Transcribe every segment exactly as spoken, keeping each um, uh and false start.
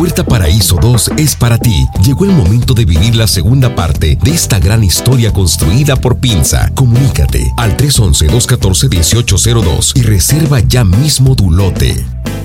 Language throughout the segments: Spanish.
Puerta Paraíso dos es para ti. Llegó el momento de vivir la segunda parte de esta gran historia construida por Pinza. Comunícate al tres once, dos catorce, dieciocho cero dos y reserva ya mismo tu lote.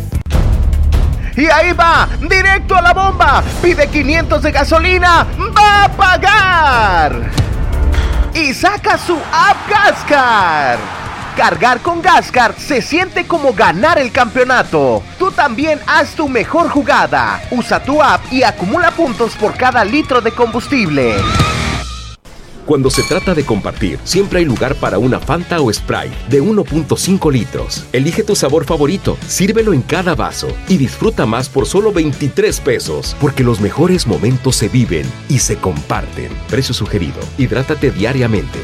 Y ahí va, directo a la bomba. Pide quinientos de gasolina, va a pagar. Y saca su app Gascar. Cargar con Gascar se siente como ganar el campeonato. Tú también haz tu mejor jugada. Usa tu app y acumula puntos por cada litro de combustible. Cuando se trata de compartir, siempre hay lugar para una Fanta o Sprite de uno punto cinco litros. Elige tu sabor favorito, sírvelo en cada vaso y disfruta más por solo veintitrés pesos. Porque los mejores momentos se viven y se comparten. Precio sugerido. Hidrátate diariamente.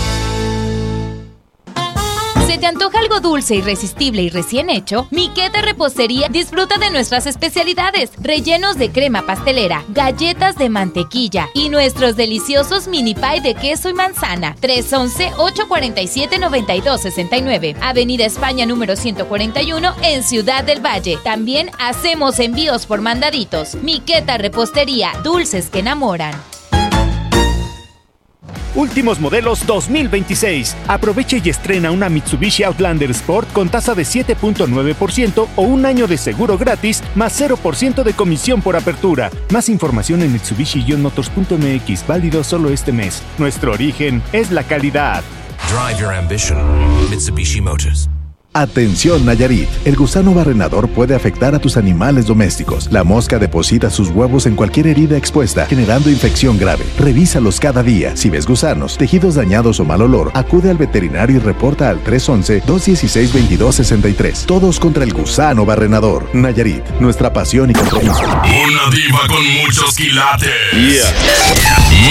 ¿Se te antoja algo dulce, irresistible y recién hecho? Miqueta Repostería disfruta de nuestras especialidades, rellenos de crema pastelera, galletas de mantequilla y nuestros deliciosos mini pie de queso y manzana. tres once, ocho cuarenta y siete, noventa y dos sesenta y nueve, Avenida España número ciento cuarenta y uno en Ciudad del Valle. También hacemos envíos por mandaditos. Miqueta Repostería, dulces que enamoran. Últimos modelos dos mil veintiséis. Aprovecha y estrena una Mitsubishi Outlander Sport con tasa de siete punto nueve por ciento o un año de seguro gratis más cero por ciento de comisión por apertura. Más información en mitsubishi motors punto m x, válido solo este mes. Nuestro origen es la calidad. Drive your ambition. Mitsubishi Motors. Atención Nayarit, el gusano barrenador puede afectar a tus animales domésticos. La mosca deposita sus huevos en cualquier herida expuesta, generando infección grave. Revísalos cada día. Si ves gusanos, tejidos dañados o mal olor, acude al veterinario y reporta al tres once, dos dieciséis, veintidós sesenta y tres. Todos contra el gusano barrenador. Nayarit, nuestra pasión y compromiso. Una diva con muchos quilates. Yeah.